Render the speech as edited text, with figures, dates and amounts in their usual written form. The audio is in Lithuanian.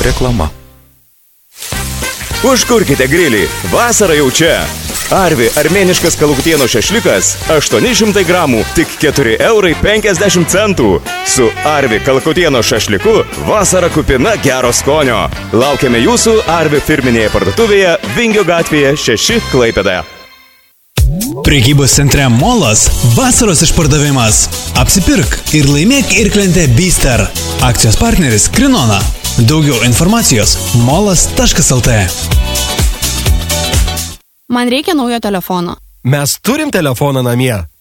Reklama. Užkurkite grilį, vasara jau čia. Arvi armėniškas kalakutieno šašlikas 800 gramų, tik 4,50 €. Su Arvi kalakutieno šašliku vasara kupina gero skonio. Laukiame jūsų Arvi firminėje parduotuvėje Vingio gatvėje 6 Klaipėdoje. Prekybos centre Molas vasaros išpardavimas. Apsipirk ir laimėk irklentę Bister. Akcijos partneris Krinona. Daugiau informacijos molas.lt. Man reikia naujo telefono. Mes turim telefoną namie.